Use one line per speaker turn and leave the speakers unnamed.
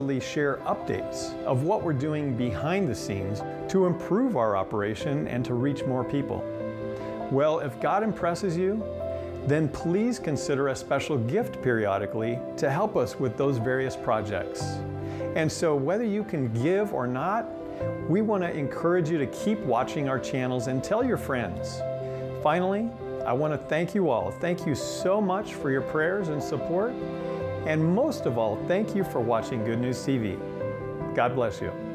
share updates of what we're doing behind the scenes to improve our operation and to reach more people. Well, if God impresses you, then please consider a special gift periodically to help us with those various projects. And so whether you can give or not, we want to encourage you to keep watching our channels and tell your friends. Finally, I want to thank you all. Thank you so much for your prayers and support. And most of all, thank you for watching Good News TV. God bless you.